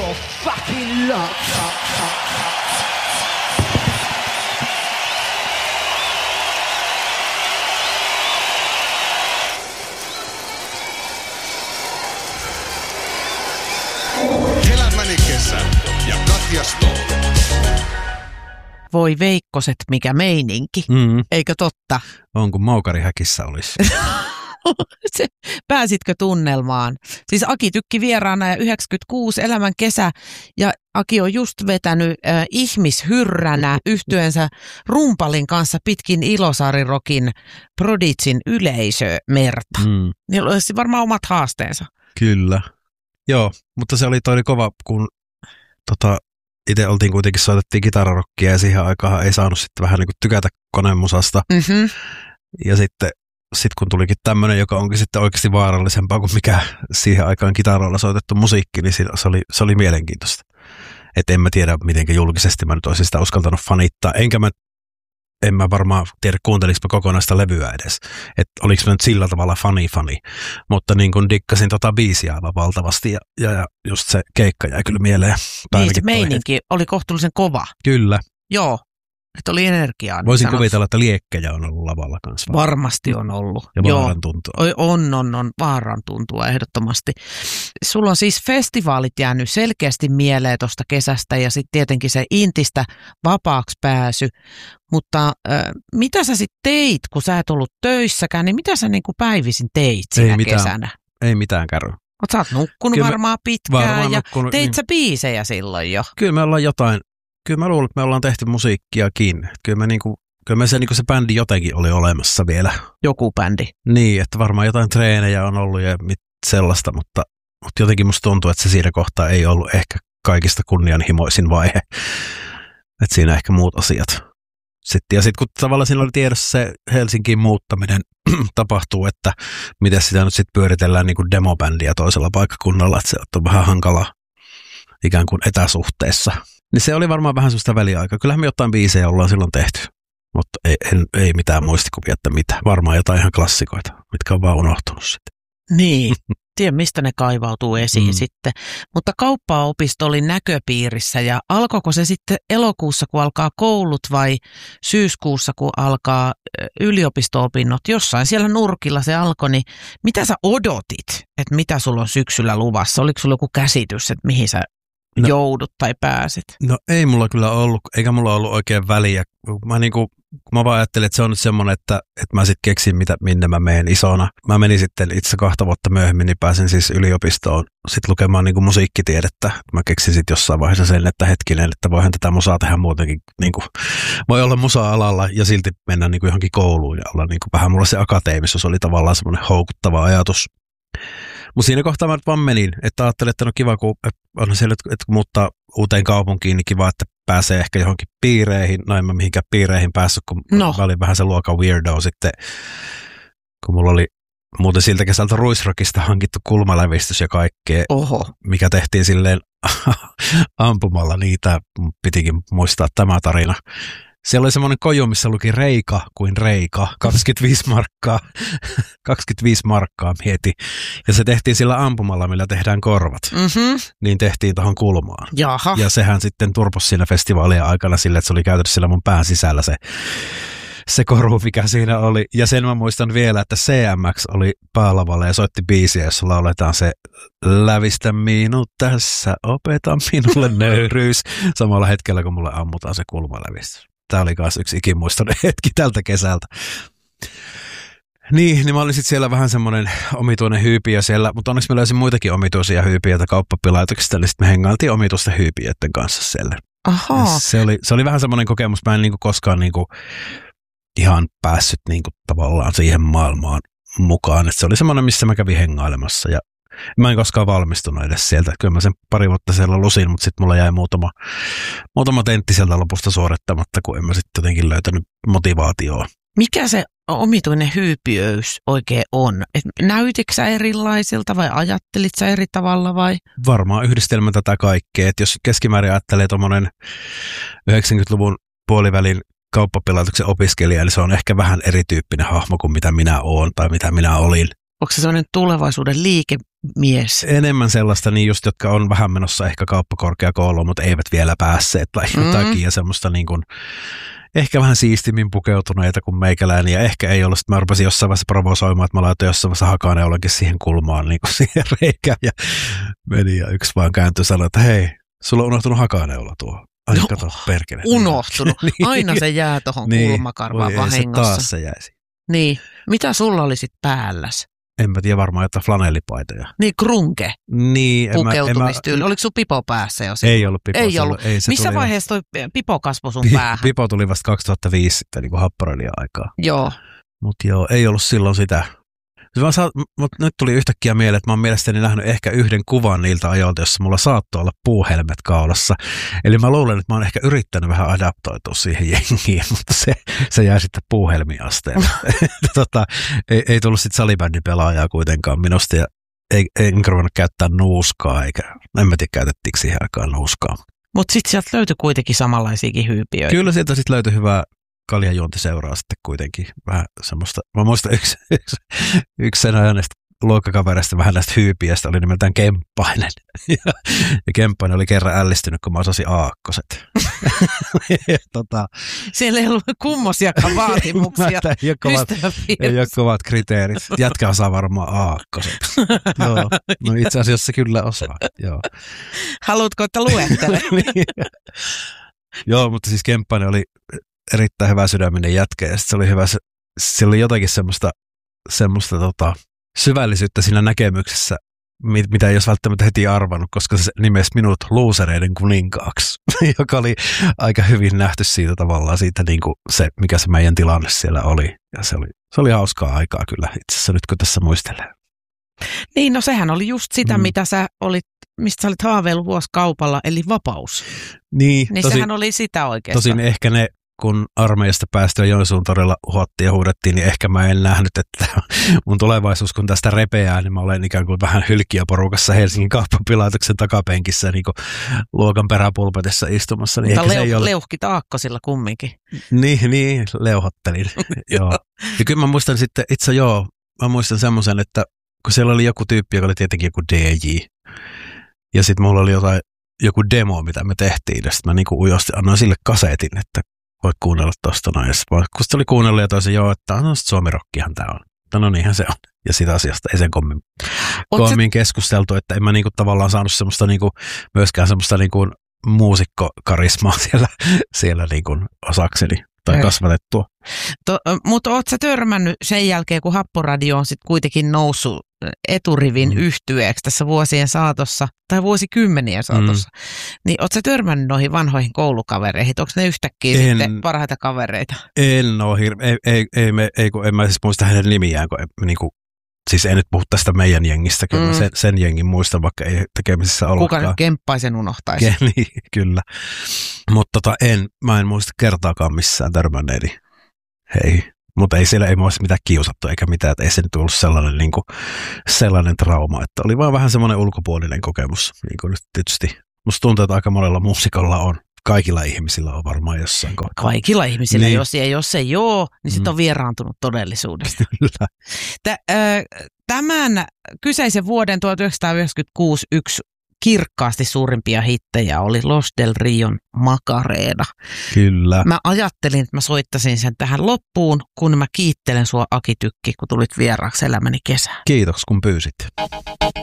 your fucking luck. Elämäni kesä ja Katja Stone. Voi veikkoset, mikä meininki. Eikö totta? On, kun Moukarihäkissä olisi. Pääsitkö tunnelmaan? Siis Aki Tykki vieraana ja 96 elämän kesä. Ja Aki on just vetänyt ihmishyrränä yhtyeensä Rumpalin kanssa pitkin Ilosaarirokin Prodigyn yleisömerta. Niillä olisi varmaan omat haasteensa. Kyllä. Joo, mutta se oli kova, kun itse oltiin kuitenkin, soitettiin kitararokkia ja siihen aikaan ei saanut sitten vähän niin kuin tykätä konemusasta. Ja sitten kun tulikin tämmöinen, joka onkin sitten oikeasti vaarallisempaa kuin mikä siihen aikaan kitaroilla soitettu musiikki, niin se oli mielenkiintoista. Että en mä tiedä, miten julkisesti mä nyt olisin sitä uskaltanut fanittaa. En mä varmaan tiedä, kuuntelinko mä kokonaista levyä edes. Että oliko mä nyt sillä tavalla fani. Mutta niin kun dikkasin biisiä aivan valtavasti ja just se keikka jäi kyllä mieleen. Niin se meininki oli kohtuullisen kova. Kyllä. Joo, että oli energiaa. Voisin kuvitella, että liekkejä on ollut lavalla kanssa. Varmasti on ollut. Ja vaaran tuntua. On vaaran tuntua ehdottomasti. Sulla on siis festivaalit jäänyt selkeästi mieleen tuosta kesästä ja sitten tietenkin se Intistä vapaaksi pääsy. Mutta mitä sä sitten teit, kun sä et ollut töissäkään, niin mitä sä niinku päivisin teit siinä kesänä? Ei mitään kärry. Sä oot nukkunut varmaan pitkään ja teit sä niin. biisejä silloin jo? Kyllä me ollaan jotain. Kyllä mä luulen, että me ollaan tehty musiikkiakin. Kyllä se bändi jotenkin oli olemassa vielä. Joku bändi. Niin, että varmaan jotain treenejä on ollut ja sellaista, mutta jotenkin musta tuntuu, että se siinä kohtaa ei ollut ehkä kaikista kunnianhimoisin vaihe. Että siinä ehkä muut asiat. Sitten kun tavallaan siinä oli tiedossa se Helsinkiin muuttaminen tapahtuu, että miten sitä nyt sitten pyöritellään niin kuin demobändiä toisella paikkakunnalla, että se on vähän hankala ikään kuin etäsuhteessa. Niin se oli varmaan vähän sellaista väliaikaa. Kyllähän me jotain biisejä ollaan silloin tehty, mutta ei mitään muistikuvia, että mitä. Varmaan jotain ihan klassikoita, mitkä on vaan unohtunut sitten. Niin, tiedä mistä ne kaivautuu esiin sitten. Mutta kauppaopisto oli näköpiirissä ja alkoiko se sitten elokuussa, kun alkaa koulut vai syyskuussa, kun alkaa yliopisto-opinnot? Jossain siellä nurkilla se alkoi, niin mitä sä odotit, että mitä sulla on syksyllä luvassa? Oliko sulla joku käsitys, että mihin sä joudut tai pääset? No ei mulla kyllä ollut, eikä mulla ollut oikein väliä. Mä vaan ajattelin, että se on nyt semmoinen, että mä sitten keksin, minne mä menen isona. Mä menin sitten itse 2 vuotta myöhemmin, niin pääsin siis yliopistoon sitten lukemaan niin kuin musiikkitiedettä. Mä keksin sitten jossain vaiheessa sen, että hetkinen, että voihan tätä musaa tehdä muutenkin. Niin kuin, voi olla musa-alalla ja silti mennä niin kuin johonkin kouluun ja olla niin kuin vähän mulla se akateemisuus oli tavallaan semmoinen houkuttava ajatus. Mutta siinä kohtaa mä nyt vaan menin, että ajattelin, että no kiva, kun on siellä, että kun muuttaa uuteen kaupunkiin, niin kiva, että pääsee ehkä johonkin piireihin. No en mä mihinkään piireihin päässyt, kun mä olin vähän se luokan weirdo sitten, kun mulla oli muuten siltä kesältä Ruisrockista hankittu kulmalävistys ja kaikkea, mikä tehtiin silleen ampumalla niitä. Pitikin muistaa tämä tarina. Siellä oli semmoinen koju, missä luki Reika kuin Reika, 25 markkaa. 25 markkaa mieti. Ja se tehtiin sillä ampumalla, millä tehdään korvat. Niin tehtiin tuohon kulmaan. Jaha. Ja sehän sitten turposi siinä festivaalien aikana sille, että se oli käytetty siellä mun pään sisällä se koru, mikä siinä oli. Ja sen mä muistan vielä, että CMX oli päälavalla ja soitti biisiä, jossa lauletaan se lävistä minut tässä, opeta minulle nöyryys. Samalla hetkellä, kun mulle ammutaan se kulmalävistys. Tämä oli myös yksi ikimuistoinen hetki tältä kesältä. Niin mä olin sitten siellä vähän semmoinen omituinen hyypiö siellä, mutta onneksi mä löysin muitakin omituisia hyypiöitä kauppapilaitoksista, niin sitten me hengailtiin omituisten hyypiöiden kanssa siellä. Aha. Se oli vähän semmoinen kokemus, mä en niinku koskaan niinku ihan päässyt niinku tavallaan siihen maailmaan mukaan, että se oli semmoinen, missä mä kävin hengailemassa ja mä en koskaan valmistunut edes sieltä. Kyllä mä sen 2 vuotta siellä lusin, mutta sitten mulla jäi muutama tentti sieltä lopusta suorittamatta, kun en mä sitten jotenkin löytänyt motivaatioa. Mikä se omituinen hyypiöys oikein on? Näytitkö sä erilaisilta vai ajattelit sä eri tavalla vai? Varmaan yhdistelmä tätä kaikkea. Et jos keskimäärin ajattelee tuommoinen 90-luvun puolivälin kauppapilaitoksen opiskelija, eli se on ehkä vähän erityyppinen hahmo kuin mitä minä oon tai mitä minä olin. Onko se sellainen tulevaisuuden liikemies? Enemmän sellaista, niin just, jotka on vähän menossa ehkä kauppakorkeakouluun, mutta eivät vielä päässeet tai jotakin. Ja semmoista niin kuin, ehkä vähän siistimmin pukeutuneita kuin meikäläinen. Ja ehkä ei ollut. Mä rupesin jossain vaiheessa provosoimaan, että mä laitoin jossain vaiheessa hakaneulakin siihen kulmaan, niin kuin siihen reikään. Ja meni ja yksi vaan kääntyi sanoi, että hei, sulla on unohtunut hakaneula tuo. Ai kato, perkele. Unohtunut. Aina se jää tuohon kulmakarvaan vahingossa. Taas se jäisi. Niin. Mitä sulla oli sit päälläs? En mä tiedä, varmaan jotain flanellipaitoja. Niin, krunke. Niin. Pukeutumistyyli. Oliko sun pipo päässä jo silloin? Ei ollut pipo. Ei ollut. Missä vaiheessa toi pipo kasvoi sun päähän? Pipo tuli vasta 2005 sitten, niin kuin happaroilijan aikaa. Joo. Mutta joo, ei ollut silloin sitä. Mutta nyt tuli yhtäkkiä mieleen, että mä oon mielestäni nähnyt ehkä yhden kuvan niiltä ajoilta, jossa mulla saattoi olla puuhelmet kaulassa. Eli mä luulen, että mä oon ehkä yrittänyt vähän adaptoitua siihen jengiin, mutta se jää sitten puuhelmiin asteelle. Ei tullut sitten salibändipelaajaa kuitenkaan minusta ja enkä ruvennut käyttää nuuskaa, en mä tiedä käytettiinkö siihen aikaan nuuskaa. Mutta sitten sieltä löytyi kuitenkin samanlaisiakin hyypiöitä. Kyllä sieltä sitten löytyi hyvää kaljajuontiseuraa sitten kuitenkin. Vähän semmoista, mä muistan yksi sen ajan näistä luokkakavereista vähän näistä hyypiästä oli nimeltään Kemppainen. Ja Kemppainen oli kerran ällistynyt, kun mä osasin aakkoset. Siellä ei ollut kummosiakaan vaatimuksia. Ei ole kovat kriteerit. Jätkä osaa varmaan aakkoset. Joo. No itse asiassa kyllä osaa. Joo. Haluatko, että luettele? Joo, mutta siis Kemppainen oli erittäin hyvä sydäminen jätkä ja se oli hyvä, se oli jotakin semmoista syvällisyyttä siinä näkemyksessä, mitä ei olisi välttämättä heti arvannut, koska se nimesi minut luusereiden kuninkaaksi, joka oli aika hyvin nähty siitä tavallaan siitä, niin kuin se, mikä se meidän tilanne siellä oli. Ja se oli hauskaa aikaa kyllä itse asiassa nyt, kun tässä muistelee. Niin, no sehän oli just sitä, mitä mistä sä olit haaveillut vuosikaupalla, eli vapaus. Niin sehän oli sitä oikeastaan. Tosin ehkä ne, kun armeijasta päästöön Joensuun todella uhottiin ja huudettiin, niin ehkä mä en nähnyt, että mun tulevaisuus, kun tästä repeää, niin mä olen ikään kuin vähän hylkiöporukassa Helsingin kauppapilaitoksen takapenkissä niin kuin luokan peräpulpetissa istumassa. Niin mutta leuhkit aakkosilla kumminkin. Niin, leuhottelin. Joo. Ja kyllä mä muistan sitten, mä muistan semmoisen, että kun siellä oli joku tyyppi, joka oli tietenkin joku DJ, ja sitten mulla oli joku demo, mitä me tehtiin, ja sitten mä niinku ujosti annoin sille kasetin, että voit kuunnella tosta noin. Kun se oli kuunnellut ja toisin, että no suomirokkihan tää on. No niinhän se on. Ja siitä asiasta ei sen kommin keskusteltu, että en mä niinku tavallaan saanut semmoista niinku, myöskään semmoista niinku muusikkokarismaa siellä niinku osakseni tai kasvatettua. Mutta oot sä törmännyt sen jälkeen, kun Happoradio on sitten kuitenkin noussut eturivin yhtyeeksi tässä vuosien saatossa, tai vuosikymmenien saatossa, niin oot sä törmännyt noihin vanhoihin koulukavereihin? Onko ne yhtäkkiä sitten parhaita kavereita? En ole en mä siis muista hänen nimiään, kun siis en nyt puhu tästä meidän jengistä, kyllä sen jengin muistan, vaikka ei tekemisissä ollakaan. Kuka nyt Kemppaisen unohtaisi? Niin, kyllä. Mutta mä en muista kertaakaan missään törmänneeni. Hei. Mutta ei muista mitään kiusattu eikä mitään, että ei se nyt ollut sellainen trauma, että oli vaan vähän semmoinen ulkopuolinen kokemus, niin kuin nyt tietysti. Musta tuntuu, että aika monella muusikolla on. Kaikilla ihmisillä on varmaan jossain kohtaa. Kaikilla ihmisillä, niin. Jos ei ole, niin sitten on vieraantunut todellisuudesta. Kyllä. Tämän kyseisen vuoden 1996 yksi kirkkaasti suurimpia hittejä oli Los del Rion Macarena. Kyllä. Mä ajattelin, että mä soittasin sen tähän loppuun, kun mä kiittelen sua, Aki Tykki, kun tulit vieraaksi elämäni kesään. Kiitos, kun pyysit.